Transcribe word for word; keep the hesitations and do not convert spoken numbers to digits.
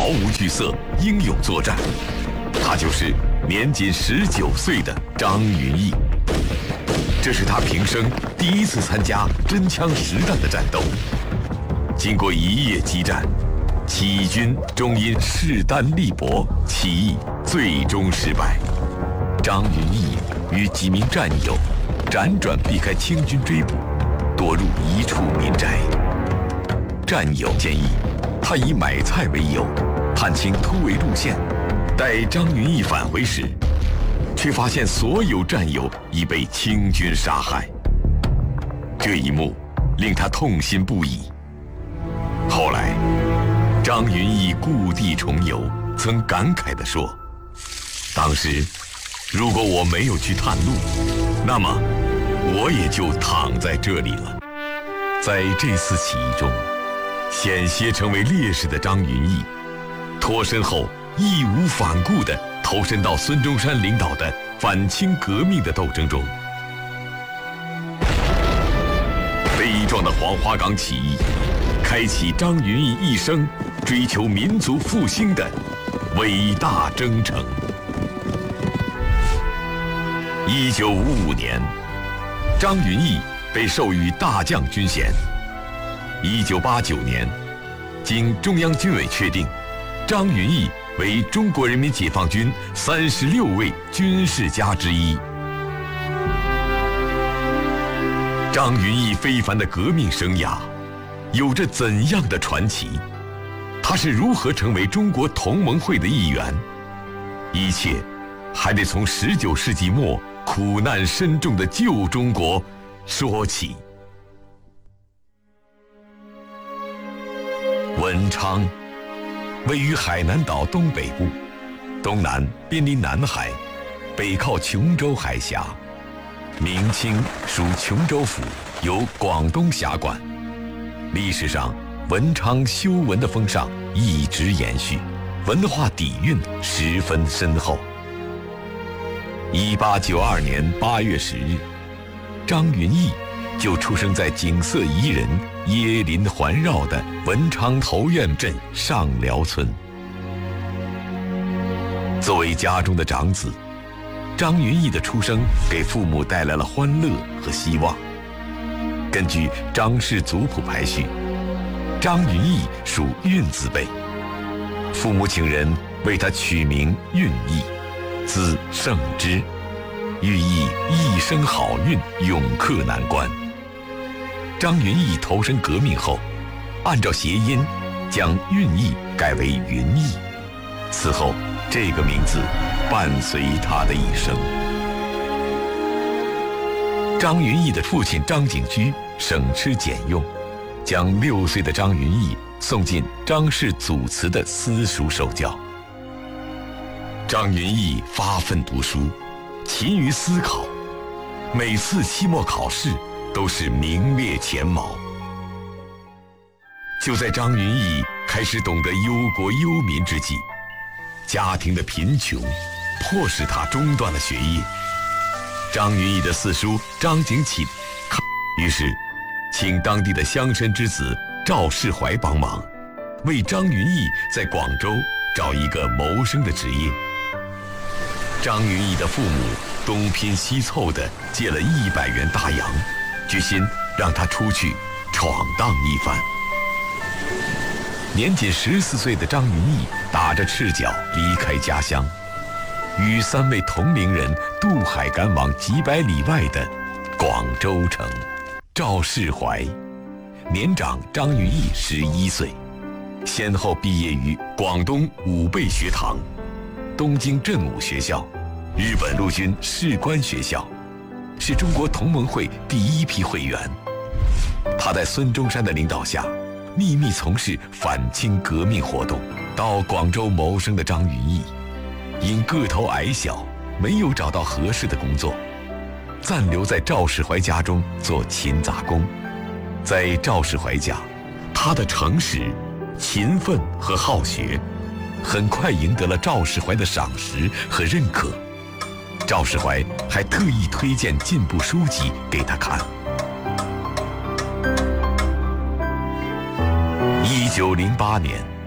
无惧色，英勇作战。他就是年仅十九岁的张云逸。这是他平生第一次参加真枪实弹的战斗。经过一夜激战，起义军终因势单力薄，起义最终失败。张云逸与几名战友辗转避开清军追捕，躲入一处民宅。战友建议他以买菜为由，探清突围路线。待张云逸返回时，却发现所有战友已被清军杀害。这一幕令他痛心不已。后来，张云逸故地重游，曾感慨地说：“当时，如果我没有去探路，那么我也就躺在这里了。”在这次起义中，险些成为烈士的张云逸，脱身后义无反顾地投身到孙中山领导的反清革命的斗争中。悲壮的黄花岗起义，开启张云逸一生追求民族复兴的伟大征程。一九五五年，张云逸被授予大将军衔。一九八九年，经中央军委确定，张云逸为中国人民解放军三十六位军事家之一。张云逸非凡的革命生涯，有着怎样的传奇？他是如何成为中国同盟会的一员？一切还得从十九世纪末苦难深重的旧中国说起。文昌位于海南岛东北部，东南濒临南海，北靠琼州海峡。明清属琼州府，由广东辖管。历史上，文昌修文的风尚一直延续，文化底蕴十分深厚。一八九二年八月十日，张云逸就出生在景色宜人、椰林环绕的文昌头院镇上寮村。作为家中的长子，张云逸的出生给父母带来了欢乐和希望。根据张氏族谱排序，张云逸属运字辈，父母请人为他取名运逸，字胜之，寓意一生好运，永克难关。张云逸投身革命后，按照谐音，将运逸改为云逸，此后这个名字伴随他的一生。张云逸的父亲张景居省吃俭用，将六岁的张云逸送进张氏祖祠的私塾受教。张云逸发奋读书，勤于思考，每次期末考试都是名列前茅。就在张云逸开始懂得忧国忧民之际，家庭的贫穷迫使他中断了学业。张云逸的四叔张景启于是请当地的乡绅之子赵世怀帮忙，为张云逸在广州找一个谋生的职业。张云逸的父母东拼西凑地借了一百元大洋，决心让他出去闯荡一番。年仅十四岁的张云逸打着赤脚离开家乡，与三位同龄人渡海赶往几百里外的广州城。赵世怀年长张云逸十一岁，先后毕业于广东武备学堂、东京振武学校、日本陆军士官学校，是中国同盟会第一批会员。他在孙中山的领导下，秘密从事反清革命活动。到广州谋生的张云逸，因个头矮小，没有找到合适的工作，暂留在赵世怀家中做勤杂工。在赵世怀家，他的诚实、勤奋和好学，很快赢得了赵世怀的赏识和认可。赵世怀还特意推荐进步书籍给他看。一九零八年。